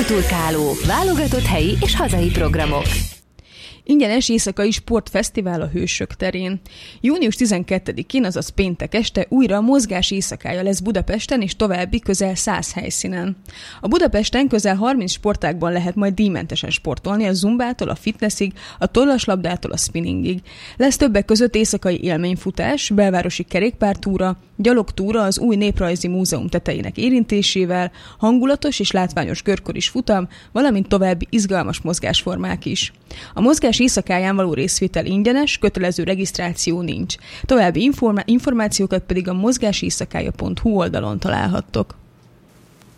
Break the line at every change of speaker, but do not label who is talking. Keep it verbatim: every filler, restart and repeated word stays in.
Autóturkáló, válogatott helyi és hazai programok.
Ingyenes éjszakai sportfesztivál a Hősök terén. június tizenkettedikén, azaz péntek este újra a mozgás éjszakája lesz Budapesten és további közel száz helyszínen. A Budapesten közel harminc sportágban lehet majd díjmentesen sportolni, a zumbától a fitnessig, a tollaslabdától a spinningig. Lesz többek között éjszakai élményfutás, belvárosi kerékpártúra, gyalogtúra az új Néprajzi Múzeum tetejének érintésével, hangulatos és látványos körköris futam, valamint további izgalmas mozgásformák is. A mozgás éjszakáján való részvétel ingyenes, kötelező regisztráció nincs. További informá- információkat pedig a mozgáséjszakája pont hu oldalon találhattok.